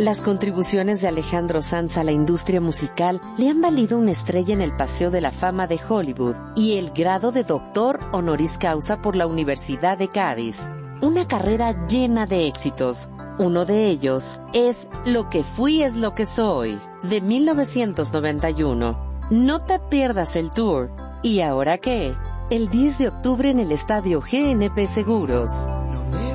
Las contribuciones de Alejandro Sanz a la industria musical le han valido una estrella en el Paseo de la Fama de Hollywood y el grado de doctor honoris causa por la Universidad de Cádiz. Una carrera llena de éxitos. Uno de ellos es Lo que fui es lo que soy, de 1991. No te pierdas el tour. ¿Y ahora qué? El 10 de octubre en el Estadio GNP Seguros.